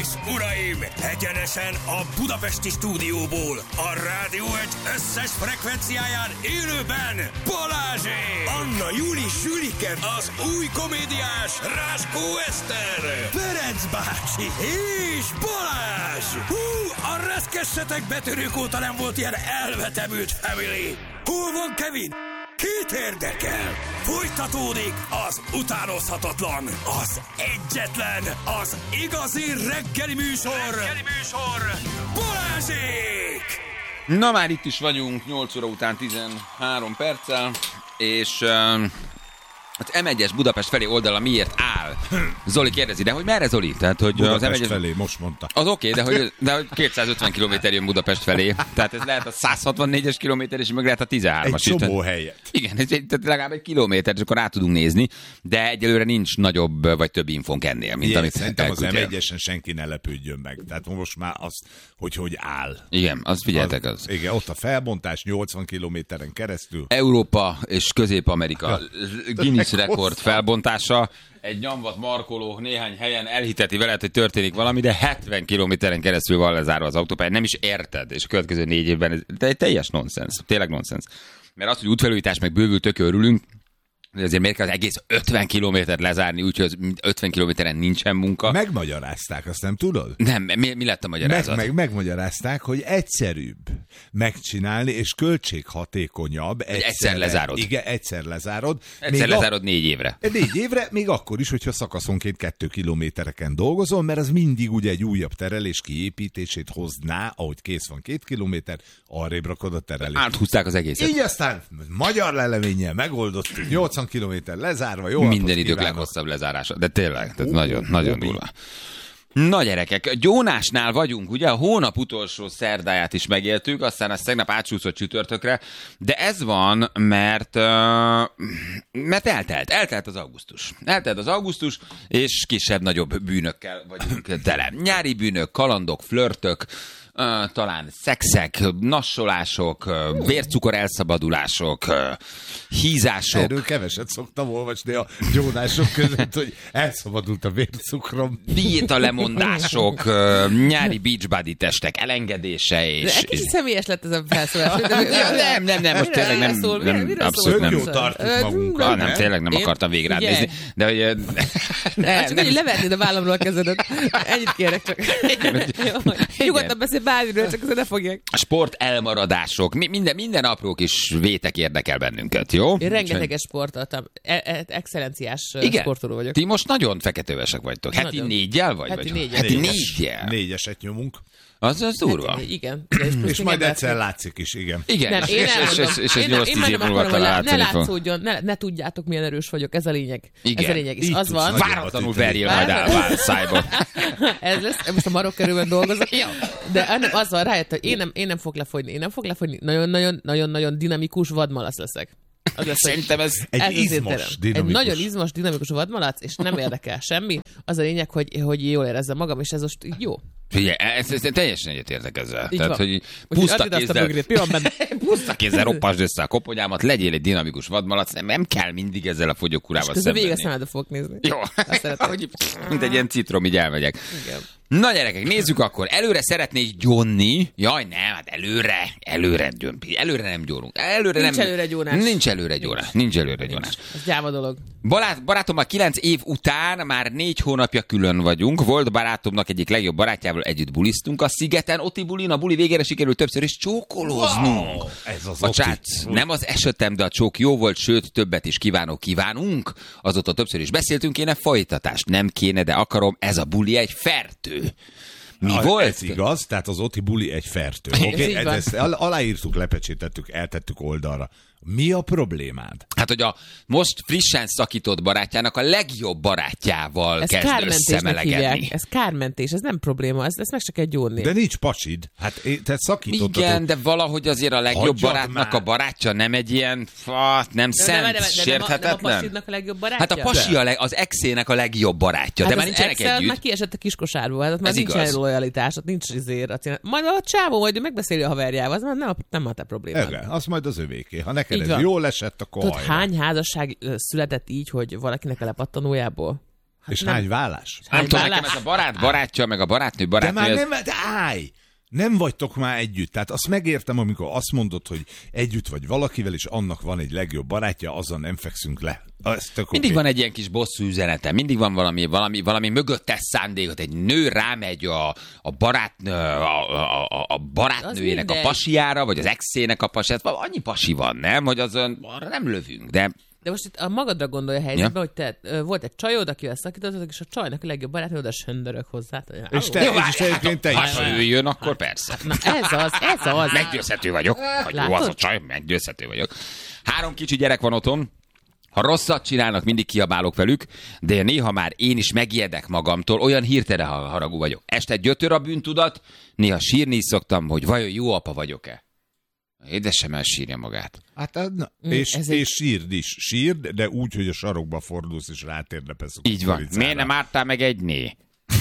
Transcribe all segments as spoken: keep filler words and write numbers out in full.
és uraim, egyenesen a budapesti stúdióból, a Rádió egy összes frekvenciáján élőben Balázsék! Anna Júli Sülike, az új komédiás Ráskó Eszter, Ferenc bácsi és Balázs! Hú, a reszkessetek betörők óta nem volt ilyen elvetemült family! Hol van Kevin? Két érdekel! Folytatódik az utánozhatatlan, az egyetlen, az igazi reggeli műsor! Reggeli műsor! Balázsék! Na már itt is vagyunk, nyolc óra után tizenhárom perccel, és uh, az em egyes Budapest felé oldala miért áll? Zoli kérdezi, de hogy merre Zoli? Tehát, hogy Budapest az em egyes felé, most mondta. Az oké, okay, de, hogy, de hogy kétszázötven kilométer jön Budapest felé. Tehát ez lehet a száz hatvannégyes kilométer, és meg lehet a tizenhármas. Egy csomó helyet. Igen, ez egy, tehát legalább egy kilométer, és akkor rá tudunk nézni, de egyelőre nincs nagyobb vagy több infónk ennél, mint Igen, amit szerintem az elküldtél. em egyesen senki ne lepődjön meg. Tehát most már azt, hogy hogy áll. Igen, azt figyeltek az. az. Igen, ott a felbontás nyolcvan kilométeren keresztül. Európa és Közép-Amerika Guinness rekord felbontása. Egy nyomvat markoló néhány helyen elhiteti veled, hogy történik valami, de hetven kilométeren keresztül van lezárva az autópálya. Nem is érted, és a következő négy évben ez egy teljes nonsens. Tényleg nonsens. Mert az, hogy útfelújítás meg bővül, tök örülünk, de azért miért kell az egész ötven kilométert lezárni, úgyhogy ötven kilométeren nincsen munka. Megmagyarázták, azt nem tudod? Nem, mi, mi lett a magyarázat? Meg, meg, megmagyarázták, hogy egyszerűbb megcsinálni, és költséghatékonyabb. Egyszer, egyszer lezárod. Igen, egyszer lezárod. Egyszer még lezárod a... négy évre. Négy évre, még akkor is, hogyha szakaszonként kettő kilométereken dolgozol, mert az mindig ugye egy újabb terelés kiépítését hozná, ahogy kész van két kilométer, arrébb rakod a terelést. Áthúzták az egészet. Így aztán magyar leleménnyel megoldottuk, nyolcvan kilométer lezárva, jó. Minden idők leghosszabb lezárása, de tényleg, tehát uh, nagyon, nagyon durva. Na gyerekek, Gyónásnál vagyunk, ugye a hónap utolsó szerdáját is megéltük, aztán ezt tegnap átsúszott csütörtökre, de ez van, mert, uh, mert eltelt, eltelt az augusztus. Eltelt az augusztus, és kisebb-nagyobb bűnökkel vagyunk tele. Nyári bűnök, kalandok, flörtök, Uh, talán szexek, nassolások, uh, vércukor elszabadulások, uh, hízások. Erről keveset szoktam olvasni a gyónások között, hogy elszabadult a vércukrom. Diéta lemondások, uh, nyári beachbody testek elengedése és... De egy kicsit személyes lett ez a felszólás. nem, nem, nem, most tényleg nem, szól, nem, mire, mire abszolút nem. Jó tartjuk magunkat. Ah, nem, tényleg nem Én, akartam végig rád nézni. De hogy... Nem, csak hogy levetnéd a vállamról a kezedet. Ennyit kérek csak. Nyugodtan beszél bármiről, csak azért ne fogják. A sport elmaradások, mi, minden, minden apró kis vétek érdekel bennünket, jó? Én rengeteges sportoltam. E- e- excellenciás igen. sportoló vagyok. Ti most nagyon feketővesek vagytok. Heti Nagyon. négyel vagy? Heti vagy? négyel. Heti Négyes. négyel. Négyeset nyomunk. Az, az durva. Hát, igen. igen. És, És majd egyszer látszik is, igen. Igen, Nem, és, én és, és, és, és ez nyolc-tíz év múlva talán ne látszani fog. látszódjon, ne, ne tudjátok, milyen erős vagyok. Ez a lényeg. Igen. Ez a lényeg. És Így az tudsz van. nagyon Váratlanul ütni. verjél majd el szájba. Ez lesz. Most a marokkörülben dolgozok. De ennek az van, rájött, hogy én nem, én nem fog lefogyni. Én nem fog lefogyni. Nagyon-nagyon dinamikus vadmalac leszek. Az lesz, Szerintem ez... Egy ez izmos, dinamikus. Egy nagyon izmos, dinamikus vadmalac, és nem érdekel semmi. Az a lényeg, hogy, hogy jól érezzem magam, és ez most jó. Figyelj, ez, ez teljesen egyetértek ezzel. Így Tehát, van. hogy Úgyhogy puszta add ide azt a kézzel, bögrét, mi van benne? puszta kézzel roppasd össze a koponyámat, legyél egy dinamikus vadmalac, nem, nem kell mindig ezzel a fogyókúrával És közben végig a szembenni. szemedbe fogok nézni. Jó, hogy mint egy ilyen citrom, így elmegyek. Igen. Na gyerekek, nézzük akkor. Előre szeretnék gyónni. Jaj, nem, hát előre, előre gyón. Előre nem gyónunk. Előre Nincs nem, előre gyónás. Nincs előre gyónás. Nincs előre gyónás. Ez gyáva dolog. Barát, barátommal kilenc év után már négy hónapja külön vagyunk. Volt barátomnak egyik legjobb barátjával együtt buliztunk a szigeten. Oti bulin, a buli végére sikerült többször is csókolóznunk. Wow, ez az a Oti. csác, nem az esetem, de a csók jó volt, sőt, többet is kívánok, kívánunk. Azóta többször is beszéltünk, kéne folytatást. Nem kéne, de akarom, ez a buli egy fertő. Mi a, volt? Ez igaz, tehát az Oti buli egy fertő. Ez Okay? így van. Ezt aláírtuk, lepecsétettük, eltettük oldalra. Mi a problémád? Hát, hogy a most frissen szakított barátjának a legjobb barátjával Ez kezd kármentésnek összemelegedni. hívják. Ez kármentés, ez nem probléma, ezt, ezt meg se kell gyónni. De nincs pasid. Hát te szakítottad. Igen, de valahogy azért a legjobb Hagyjad barátnak már. a barátja nem egy ilyen, fa, nem de, szent, de, de, de, de nem, a, nem a sérthetetlen. pasidnak a legjobb barátja? Hát a pasi a leg, az exének a legjobb barátja, Hát de már az nincsenek ex-el együtt. már kiesett a kiskosárból, hát ott már Ez nincs igaz. lojalitás, ott nincs izé racionál. Majd a csávó majd ő megbeszéli a haverjával, az már nem a, nem a te problémád. Igen, az majd az övéké. Ha neked Így ez van. jól esett, akkor Tudod, hajrá. hány házasság ö, született így, hogy valakinek a lepattanójából? És nem. hány vállás? Nem tudom, vállás? nekem ez a barát barátja, meg a barátnő De barátnő. már ez... nem, de állj! Nem vagytok már együtt. Tehát azt megértem, amikor azt mondod, hogy együtt vagy valakivel, és annak van egy legjobb barátja, azzal nem fekszünk le. Ez tök Mindig okay. van egy ilyen kis bosszú üzenete, mindig van valami, valami, valami mögöttes szándékot. Egy nő rámegy a, a, barátnő, a, a, a, a barátnőjének a pasiára, vagy az exének a pasiára. Annyi pasi van, nem? Hogy azon arra nem lövünk, de... De most itt a magadra gondolja a helyzetben, ja. hogy te ö, volt egy csajod, akivel szakítottatok, és a csajnak a legjobb barátnő oda söndörök hozzá. És te, Jó, és egyébként te hát, is. ha ő jön, akkor persze. Na ez az, ez az. Meggyőzhető vagyok. Hogy jó Látod? az a csaj, meggyőzhető vagyok. Három kicsi gyerek van otthon. Ha rosszat csinálnak, mindig kiabálok velük, de néha már én is megijedek magamtól, olyan hirtelen haragú vagyok. Este gyötör a bűntudat, néha sírni is szoktam, hogy vajon jó apa vagyok-e. Édesem elsírja magát. Hát, na, Mm, és, ez és egy- sírd is. Sírd, de úgy, hogy a sarokba fordulsz, és rátérdepesz. Így van. Miért nem ártál meg egy né?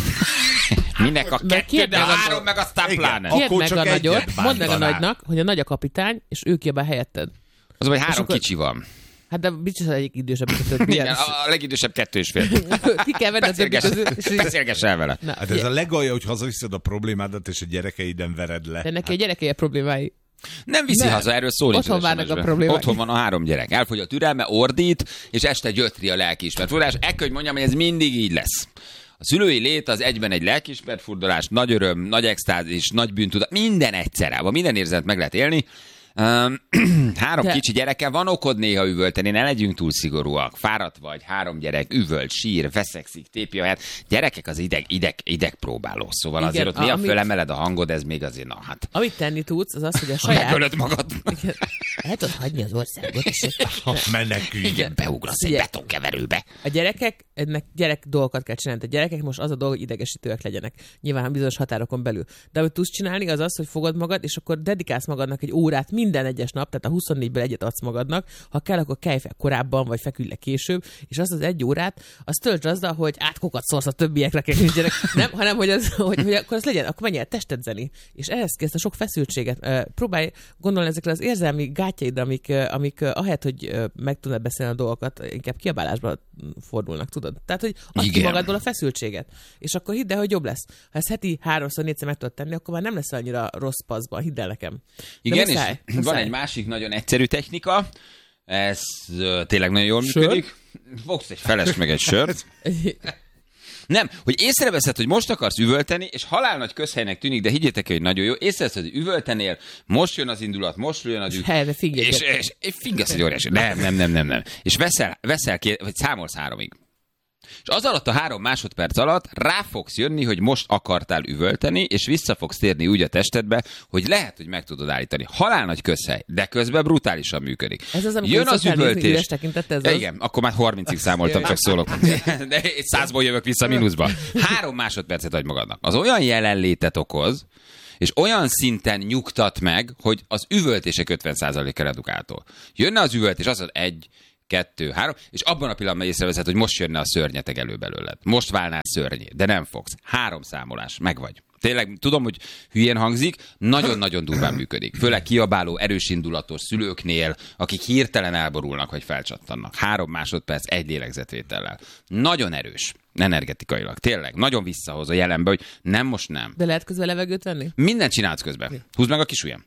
Minek a Meg kettő, kérd de meg a- három, meg aztán Igen. pláne. Akkor Kérd meg csak a egyet nagyot, mondd meg a bántanál. nagynak, hogy a nagy a kapitány, és ő kiabál helyetted. Az, hogy három akkor- kicsi van. Hát de biztos az egyik idősebb, mint a többi. Igen, a, a legidősebb kettő és fél. Ki kell venni a többi Beszélgess, közül. És így- beszélgess el vele. Na, Hát ez a legalja, hogy hazaviszed a problémádat, és a gyerekeiden vered le. de neki a gyerekei a problémái. Nem viszi Nem. haza, erről szó nincs. Otthon az várnak es em es-ben. a problémák. Otthon van a három gyerek. Elfogy a türelme, ordít, és este gyötri a lelkiismert furdalás. Ekkor, hogy mondjam, hogy ez mindig így lesz. A szülői lét az egyben egy lelkiismert furdalás, nagy öröm, nagy extázis, nagy bűntudat, minden egyszerre, minden érzetet meg lehet élni. Um, három De- kicsi gyereke, van okod néha üvölteni, ne legyünk túl szigorúak. Fáradt vagy, három gyerek, üvölt, sír, veszekszik, tépi a helyet. Gyerekek az ideg, ideg, ideg próbáló, szóval Igen, azért ott a- néha amit- fölemeled a hangod, ez még azért, na hát, Amit tenni tudsz, az az, hogy a saját... megölöd magad. Igen. El tudod hagyni az országot, és Ha menekülj. Igen, beugrasz egy Ugye- betonkeverőbe. a gyerekek, ennek gyerek dolgokat kell csinálni. A gyerekek most az a dolog, hogy idegesítőek legyenek. Nyilván bizonyos határokon belül. De amit tudsz csinálni, az az, hogy fogod magad, és akkor dedikálsz magadnak egy órát minden egyes nap, tehát a huszonnégyből egyet adsz magadnak. Ha kell, akkor kelj fel korábban, vagy feküdj le később, és azt az egy órát, azt töltsd azzal, hogy átkokat szólsz a többiekre, gyerek. Nem, hanem hogy, az, hogy, hogy akkor az legyen, akkor menj el testedzeni. És ehhez kezd a sok feszültséget. Uh, próbálj gondolni ezekre az érzelmi gátjaidra, amik, uh, amik uh, ahelyett, hogy uh, meg tudnád beszélni a dolgokat, inkább kiabálásba fordulnak, tudod? Tehát, hogy add ki Igen. magadból a feszültséget. És akkor hidd el, hogy jobb lesz. Ha ezt heti háromszor, négyszer meg tudod tenni, akkor már nem lesz annyira rossz paszban, hidd el nekem. De Igen, muszáj, és van muszáj. egy másik nagyon egyszerű technika, ez ö, tényleg nagyon jól Sör? működik. Fogsz egy feles meg egy sört. Nem, hogy észreveszed, hogy most akarsz üvölteni, és halál nagy közhelynek tűnik, de higgyétek el, hogy nagyon jó. Észreveszed, hogy üvöltenél, most jön az indulat, most jön az ügy. Helyre figyelj. És, és, és fingasz egy óriási. Nem, nem, nem, nem, nem. És veszel, veszel két, vagy számolsz háromig. És az alatt a három másodperc alatt rá fogsz jönni, hogy most akartál üvölteni, és vissza fogsz térni úgy a testedbe, hogy lehet, hogy meg tudod állítani. Halál nagy közhely, de közben brutálisan működik. Ez az, amikor Jön az szoktál nézni üvöltés. üres tekintettel, ez Ja, az? igen, akkor már harmincig számoltam, csak szólok. De egy százból jövök vissza mínuszba. Három másodpercet adj magadnak. Az olyan jelenlétet okoz, és olyan szinten nyugtat meg, hogy az üvöltések ötven százaléka redukáltól. Jönne az üvöltés, az az egy, kettő, három, és abban a pillanatban észreveszed, hogy most jönne a szörnyeteg elő belőled. Most válnál szörnyé, de nem fogsz. Három számolás, meg vagy. Tényleg, tudom, hogy hülyén hangzik, nagyon-nagyon durván működik. Főleg kiabáló, erős indulatos szülőknél, akik hirtelen elborulnak, vagy felcsattannak. Három másodperc, egy lélegzetvétellel. Nagyon erős, energetikailag. Tényleg, nagyon visszahoz a jelenbe, hogy nem, most nem. De lehet közben levegőt venni? Mindent csinálsz közben. Húzd meg a kis ujjam.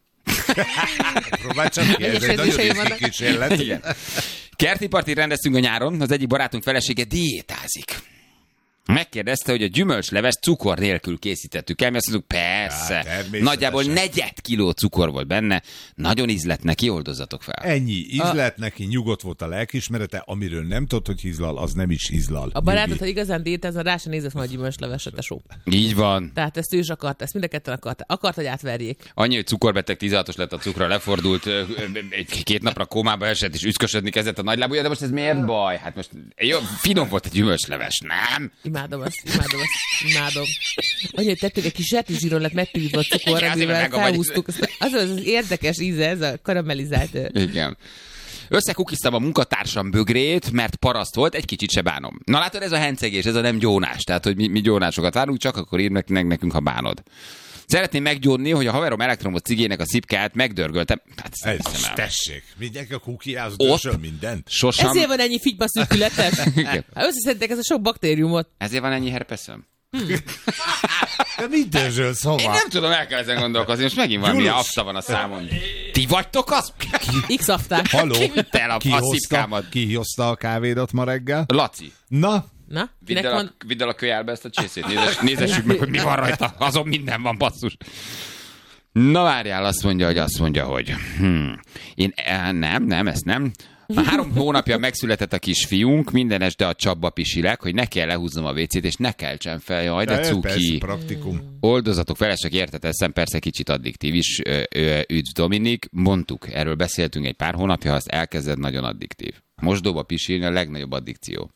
Próbálj csak ki, ez egy nagyon Edzései riszki vannak. kísérlet. Igen. Kerti partit rendeztünk a nyáron, az egyik barátunk felesége diétázik. Megkérdezte, hogy a gyümölcsleves cukor nélkül készítettük el, mi azt mondtuk, persze. Hát, természetesen. Nagyjából negyed kiló cukor volt benne, nagyon ízlett neki, oldozzatok fel. Ennyi. Ízlet neki, nyugodt volt a lelkiismerete, amiről nem tudod, hogy hízlal, az nem is hízlal. A barátod, Nyugi. ha igazán diétázna, rá sem nézett volna a gyümölcsleveset, tesó. Így van. Tehát ezt ő is akart, ezt mind a ketten akart. Akart, hogy átverjék. Annyi, hogy cukorbeteg tizenhatos lett a cukra, lefordult, ö, ö, egy két napra kómába esett, és üszkösödni kezdett a nagylábúja, de most ez miért baj? Hát most jó, finom volt a gyümölcsleves, nem? Imádom azt, imádom azt, imádom. Annyi, hogy tettük egy kis zsertizsíron lett megtűrítve a cukor, Igen, azért, amivel mert meg a felhúztuk. Az az az érdekes íze, ez a karamellizált. ö, Igen. Összekukiztam a munkatársam bögrét, mert paraszt volt, egy kicsit se bánom. Na látod, ez a hencegés, ez a nem gyónás. Tehát, hogy mi, mi gyónásokat várunk, csak akkor írd meg nekünk, ha bánod. Szeretném meggyónni, hogy a haverom elektromos cigének a szipkáját megdörgöltem. Hát Ez, hiszem el. tessék, mindenki a kukiához Ott dörzsöl mindent. Sosem. Ezért van ennyi figyba szűkületes. Igen. Hát összeszedtek ezt a sok baktériumot. Ezért van ennyi herpeszem? De mit dörzsölsz hova? Én nem tudom, el kell ezen gondolkozni, most megint valami Gyulus. afta van a számon. Ti vagytok az? X-afták. Haló? Ki vitte el a, Ki a hozta, szipkámat? ki hozta a kávédat ma reggel? Laci, Na, Na, vidd kinek el, van? a, vidd el a kölyálbe ezt a csészét, Nézes, nézessük meg, hogy mi van rajta. Azon minden van, basszus. Na várjál, azt mondja, hogy azt mondja, hogy hmm, én eh, nem, nem, ezt nem. A három hónapja megszületett a kisfiunk, minden este a csapba pisilek, hogy ne kell lehúznom a vécét, és ne keltsen fel, jaj, de persze, cuki. praktikum. Oldozatok, felesek, érteteszem, persze kicsit addiktív is. Ö, ö, üdv Dominik, mondtuk, erről beszéltünk egy pár hónapja, ha azt elkezded, nagyon addiktív. Mosdóba pisilni a legnagyobb addikció.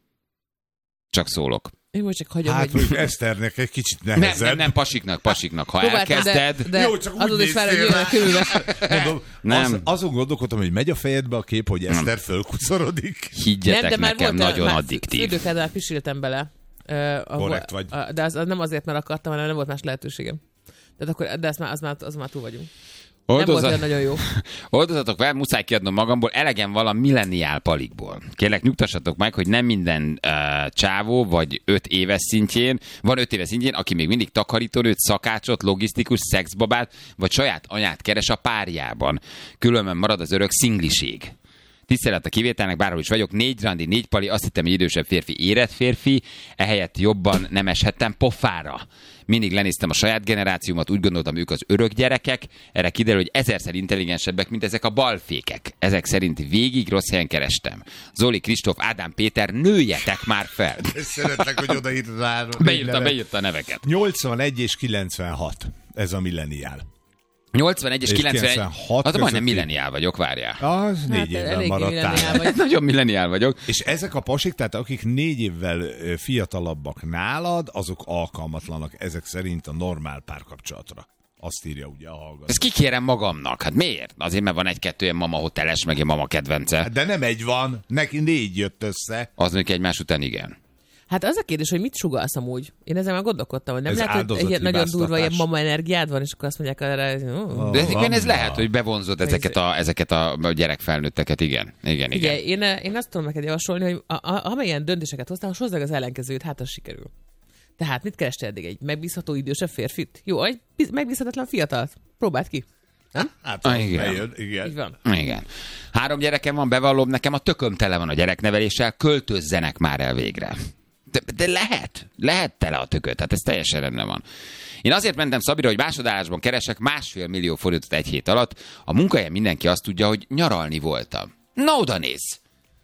Csak szólok. Én most csak hagyom, Hát hogy... mondjuk Eszternek egy kicsit Nem, nehezebb. nem, nem, pasiknak, pasiknak. Ha Próbáltam, elkezded... De, de Jó, csak úgy azon is vár, hogy néztél jön a körülbe. Mondom, Nem. Az, azon gondolkodtam, hogy megy a fejedbe a kép, hogy Eszter fölkuszorodik. Higgyetek Nem, de már nekem, volt, nagyon már addiktív. Fürdőkádban pisiltem bele. Uh, Korrekt vagy. Uh, de az, az nem azért, mert akartam, hanem nem volt más lehetőségem. Tehát akkor, de az már, az már, az már túl vagyunk. Nem volt olyan nagyon jó. Oldozatok fel, muszáj kiadnom magamból, elegem van a milleniál palikból. Kérlek, nyugtassatok meg, hogy nem minden uh, csávó, vagy öt éves szintjén, van öt éves szintjén, aki még mindig takarítónőt, szakácsot, logisztikus, szexbabát, vagy saját anyát keres a párjában. Különben marad az örök szingliség. Tisztelet a kivételnek, bárhol is vagyok, négy randi, négy pali, azt hittem, hogy idősebb férfi, érett férfi, ehelyett jobban nem eshettem pofára. Mindig lenéztem a saját generációmat, úgy gondoltam, ők az örök gyerekek, erre kiderül, hogy ezerszer intelligensebbek, mint ezek a balfékek. Ezek szerint végig rossz helyen kerestem. Zoli, Kristóf, Ádám, Péter, nőjetek már fel! Szeretlek, hogy odaírtad rá. Beírta, beírta a neveket. nyolcvanegy és kilencvenhat. Ez a milleniál. nyolcvanegy és És kilencvenegy. kilencvenhat Az majdnem közötti. milleniál vagyok, várjál. Az négy évvel eléggé maradtál. milleniál vagy. Nagyon milleniál vagyok. És ezek a pasik, tehát akik négy évvel ö, fiatalabbak nálad, azok alkalmatlanak ezek szerint a normál párkapcsolatra. Azt írja ugye a hallgató. Ezt kikérem magamnak. Hát miért? Azért, mert van egy-kettő ilyen mama hoteles, meg ilyen mama kedvence. De nem egy van, neki négy jött össze. Az mondjuk egymás után igen. Hát az a kérdés, hogy mit sugalsz amúgy? Én ezzel már gondolkodtam, hogy nem Ez lehet, hogy egy ilyen nagyon durva ilyen áldozathibáztatás. mama energiád van, és akkor azt mondják erre, oh. De ezekben ez Van, lehet, hogy bevonzod ezeket a, ezeket a gyerekfelnőtteket, igen. Igen, igen. Ugye, én, én azt tudom neked javasolni, hogy a, a, amilyen döntéseket hoztál, most hozzá az ellenkezőt, hát az sikerül. Tehát mit kerestél eddig? Egy megbízható idősebb férfit? Jó, egy biz- megbízhatatlan fiatalt. Próbáld ki. Hát Ah, az igen. bejön, igen. Így van. Igen. Három gyerekem van, bevallom, nekem a tököm tele van a gyerekneveléssel, költözzenek már el végre. De, de lehet, lehet tele a tököt, tehát ez teljesen rendben van. Én azért mentem Szabira, hogy másodállásban keresek másfél millió forintot egy hét alatt. A munkahelyen mindenki azt tudja, hogy nyaralni voltam. Na oda néz!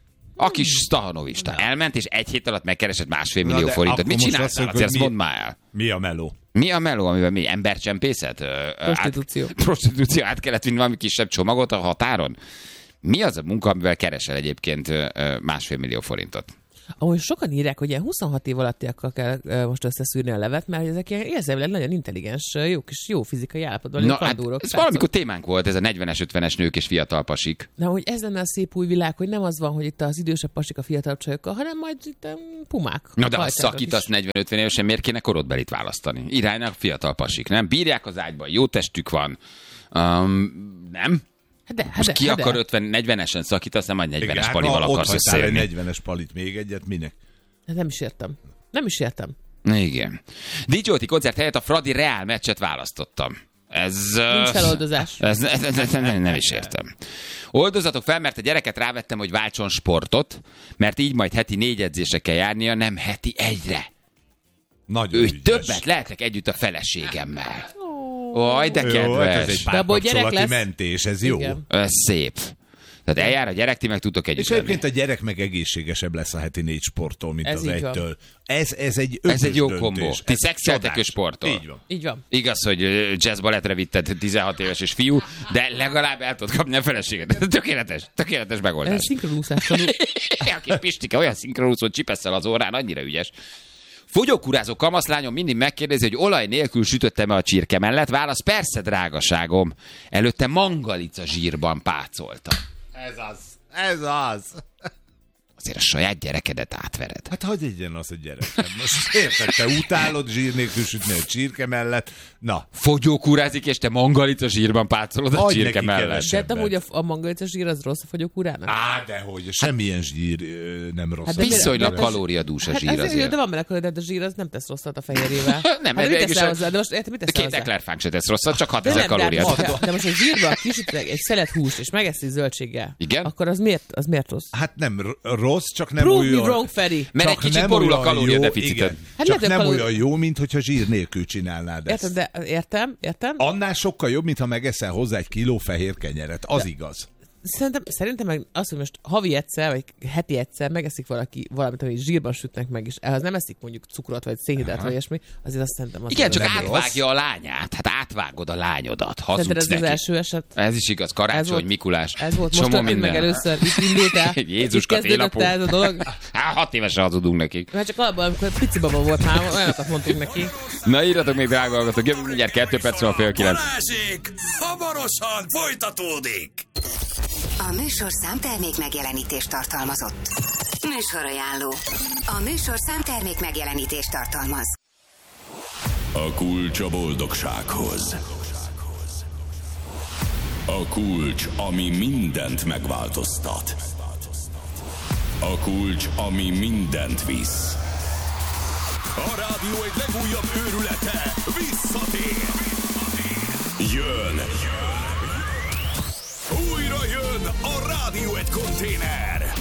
A kis Stahanovista elment, és egy hét alatt megkeresett másfél millió de forintot. akkor Mit most csináltál? azt mondjuk, Azért ezt hogy mondd már el. Mi a meló? Mi a meló, amivel mi? Embercsempészet? Ö, ö, Prostitúció. Át, prostitúció, át kellett vinni valami kisebb csomagot a határon? Mi az a munka, amivel keresel egyébként ö, ö, másfél millió forintot? Ahogy sokan írják, hogy ilyen huszonhat év alattiakkal kell uh, most összeszűrni a levet, mert ezek ilyen érzelmileg nagyon intelligens, jó kis, jó fizikai állapotban. Na, Na, hát kandúrok, ez srácok. valamikor témánk volt, ez a negyvenes, ötvenes nők és fiatal pasik. Na, hogy ez lenne a szép új világ, hogy nem az van, hogy itt az idősebb pasik a fiatalabb csajokkal, hanem majd itt um, pumák. Na de ha hajtások szakítasz is. negyven-ötven évesen, miért kéne korodbelit választani? Iránynak fiatal pasik, nem? Bírják az ágyban, jó testük van. Um, nem? Hát de, hát Most de, ki hát akar de. ötven, negyvenesen szakítasz, nem majd negyvenes Igen, palival hát, ott akarsz hagytál egy összejönni. negyvenes palit, még egyet, minek? Hát nem is értem. Nem is értem. Igen. dé jé koncert helyett a Fradi Reál meccset választottam. Ez... Nincs feloldozás. Ez, ez, ez, ez nem, nem is értem. Oldozatok fel, mert a gyereket rávettem, hogy váltson sportot, mert így majd heti négy edzésre kell járnia, nem heti egyre. Nagyon Ő ügyes. többet lehetek együtt a feleségemmel. Oj, de Jó, hát ez kedves. egy De abból gyerek párkapcsolati lesz. mentés, ez jó. Igen. Ez szép. Tehát eljár a gyerek, ti meg tudtok együtt És lenni. egyébként a gyerek meg egészségesebb lesz a heti négy sporttól, mint Ez az így van. egytől. Ez, ez egy Ez ötös egy jó döntés. kombó. Ti Ez szexeltek, csodás. ő sportol. Így van. Így van. Igaz, hogy jazz balettre vitted tizenhat éves és fiú, de legalább el tudod kapni a feleséget. Tökéletes, tökéletes Ez megoldás. szinkronúszás tanul. A kis Pistike olyan szinkronúszó csipesszel az órán, annyira ügyes. Fogyókúrázó kamaszlányom mindig megkérdezi, hogy olaj nélkül sütöttem-e a csirke mellett. Válasz, persze, drágaságom. Előtte mangalica zsírban pácolta. Ez az. Ez az. azért a saját gyerekedet átvered. Hát hagyj egyen az a gyerekem. Most érted, te utálod zsír nélkül sütni a csirke mellett. Na. Fogyókúrázik, és te mangalica zsírban pácolod a Hagyj csirke neki mellett. keveset. De amúgy a, a mangalica zsír az rossz a fogyókúrának? Á, dehogy, semmilyen zsír ö, nem rossz. Hát Hát de Viszonylag de- de- kalóriadús a Hát zsír ez jó, azért. de van benne kalória, de a zsír az nem tesz rosszat a fehérjével. Nem, hát mert mit végülis teszel a- hozzá? De most érted, mit teszel Két hozzá? eklerfánk se tesz rosszat, csak De hatezer nem, de, kalóriát. most, de most a zsírba kisütnek egy szelet húst, és megeszi zöldséggel. Igen? Akkor az miért, az miért rossz? Hát nem r- rossz, csak nem Prove olyan... me wrong, Feri. Mert egy csak kicsit nem borul a olyan kalóriadeficited. jó, igen. Hát Csak lehet, nem hogy kalóri- olyan jó, mint hogyha zsír nélkül csinálnád ezt. Érted, de értem, értem. Annál sokkal jobb, mint ha megeszel hozzá egy kiló fehér kenyeret. Az igaz. Szerintem, szerintem meg az, hogy most havi egyszer, vagy heti egyszer megeszik valaki valamit, amit zsírban sütnek meg, és ehhez nem eszik mondjuk cukrot, vagy szénhidrát, vagy ilyesmi, azért azt szerintem az Igen, csak nem átvágja a lányát. Hát átvágod a lányodat. Hazudsz Szerinted ez az neki. első eset? Ez is igaz, Ez karácsony, volt- Mikulás. Ez volt csomó most történt meg minden. először, itt indult el. Jézuska, itt kezdődött télapó. el ez a dolog. Há, hat évesen hazudunk nekik. Mert csak alapban, amikor pici baba volt már, olyanokat mondtunk neki. Na írjatok még, drága hallgatók, jövünk mindjárt kettő perc van fél kilenc. Balázsék hamarosan folytatódik. A műsor számtermék megjelenítést tartalmazott. Műsorajánló. A műsor számtermék megjelenítést tartalmaz. A kulcs a boldogsághoz. A kulcs, ami mindent megváltoztat. A kulcs, ami mindent visz. A rádió egy legújabb őrülete visszatér. Jön. Újra jön a Rádió egy konténer.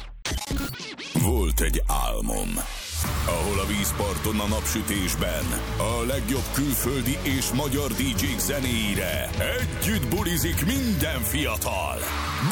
Volt egy álmom, ahol a vízparton a napsütésben a legjobb külföldi és magyar dé dzsék zenéire együtt bulizik minden fiatal.